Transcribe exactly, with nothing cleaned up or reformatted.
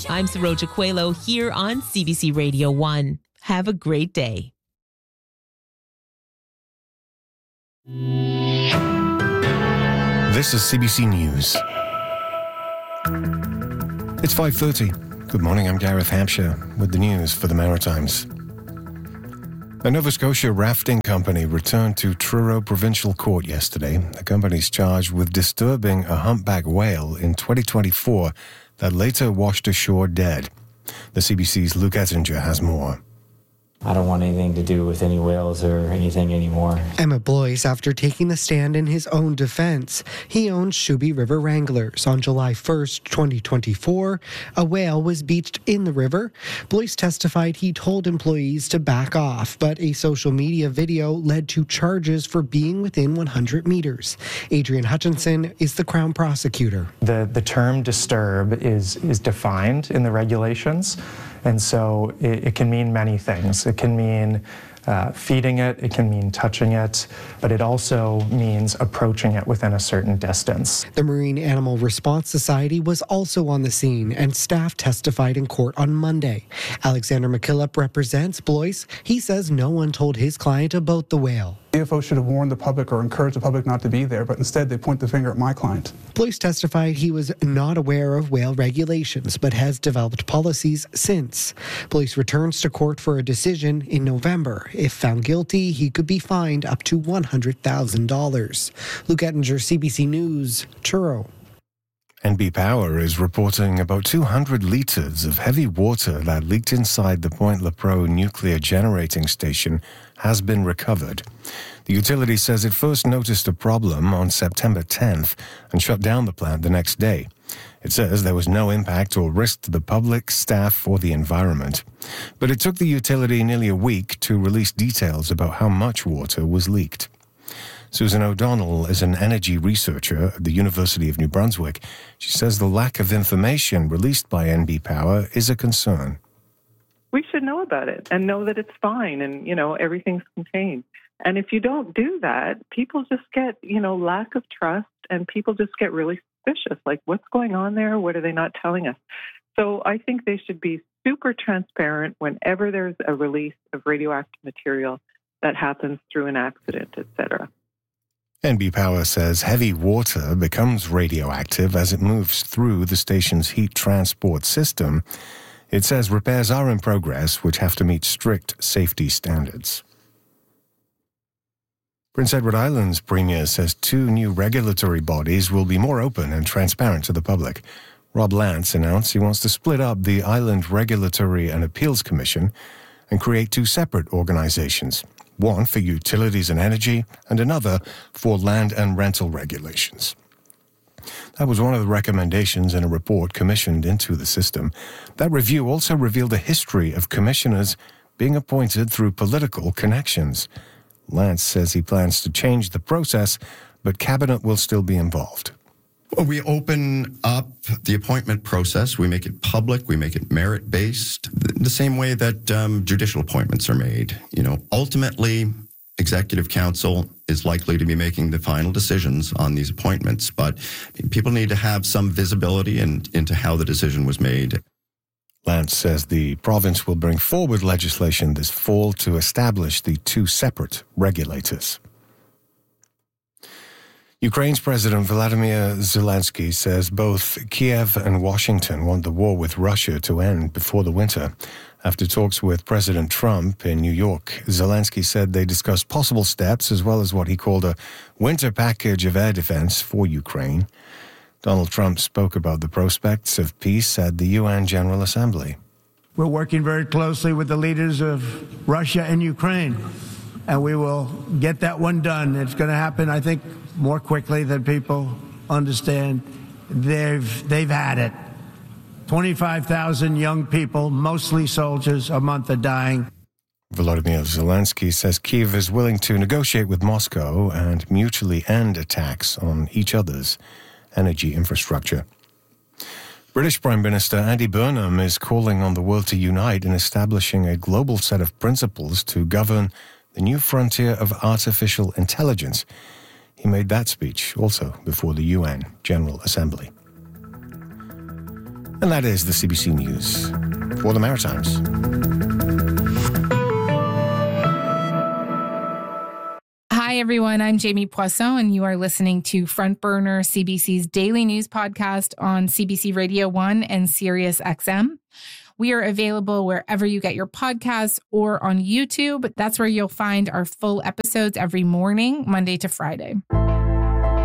I'm Saroja Coelho here on C B C Radio one. Have a great day. This is C B C News. It's five thirty. Good morning, I'm Gareth Hampshire with the news for the Maritimes. A Nova Scotia rafting company returned to Truro Provincial Court yesterday. The company's charged with disturbing a humpback whale in twenty twenty-four that later washed ashore dead. The C B C's Luke Ettinger has more. I don't want anything to do with any whales or anything anymore. Emmett Blois, after taking the stand in his own defense. He owns Shuby River Wranglers. On July first, twenty twenty-four, a whale was beached in the river. Blois testified he told employees to back off, but a social media video led to charges for being within one hundred meters. Adrian Hutchinson is the Crown prosecutor. The, the term disturb is, is defined in the regulations. And so it, it can mean many things. It can mean uh, feeding it, it can mean touching it, but it also means approaching it within a certain distance. The Marine Animal Response Society was also on the scene, and staff testified in court on Monday. Alexander McKillop represents Blois. He says no one told his client about the whale. C F O should have warned the public or encouraged the public not to be there, but instead they point the finger at my client. Blois testified he was not aware of whale regulations, but has developed policies since. Blois returns to court for a decision in November. If found guilty, he could be fined up to one hundred thousand dollars. Luke Ettinger, C B C News, Truro. N B Power is reporting about two hundred litres of heavy water that leaked inside the Point Lepreau nuclear generating station has been recovered. The utility says it first noticed a problem on September tenth and shut down the plant the next day. It says there was no impact or risk to the public, staff, or the environment. But it took the utility nearly a week to release details about how much water was leaked. Susan O'Donnell is an energy researcher at the University of New Brunswick. She says the lack of information released by N B Power is a concern. We should know about it and know that it's fine and, you know, everything's contained. And if you don't do that, people just get, you know, lack of trust and people just get really suspicious. Like, what's going on there? What are they not telling us? So I think they should be super transparent whenever there's a release of radioactive material that happens through an accident, et cetera. N B Power says heavy water becomes radioactive as it moves through the station's heat transport system. It says repairs are in progress, which have to meet strict safety standards. Prince Edward Island's Premier says two new regulatory bodies will be more open and transparent to the public. Rob Lance announced he wants to split up the Island Regulatory and Appeals Commission and create two separate organizations, one for utilities and energy and another for land and rental regulations. That was one of the recommendations in a report commissioned into the system. That review also revealed a history of commissioners being appointed through political connections. Lance says he plans to change the process, but Cabinet will still be involved. Well, we open up the appointment process. We make it public. We make it merit-based, the same way that um, judicial appointments are made. You know, ultimately, Executive Council is likely to be making the final decisions on these appointments, but people need to have some visibility in, into how the decision was made. Lance says the province will bring forward legislation this fall to establish the two separate regulators. Ukraine's President Volodymyr Zelensky says both Kiev and Washington want the war with Russia to end before the winter. After talks with President Trump in New York, Zelensky said they discussed possible steps as well as what he called a winter package of air defense for Ukraine. Donald Trump spoke about the prospects of peace at the U N General Assembly. We're working very closely with the leaders of Russia and Ukraine, and we will get that one done. It's going to happen, I think, more quickly than people understand. They've, they've had it. twenty-five thousand young people, mostly soldiers, a month are dying. Volodymyr Zelensky says Kyiv is willing to negotiate with Moscow and mutually end attacks on each other's energy infrastructure. British Prime Minister Andy Burnham is calling on the world to unite in establishing a global set of principles to govern the new frontier of artificial intelligence. He made that speech also before the U N General Assembly. And that is the C B C News for the Maritimes. Hi, everyone. I'm Jamie Poisson, and you are listening to Front Burner, C B C's daily news podcast on C B C Radio one and Sirius X M. We are available wherever you get your podcasts or on YouTube. That's where you'll find our full episodes every morning, Monday to Friday.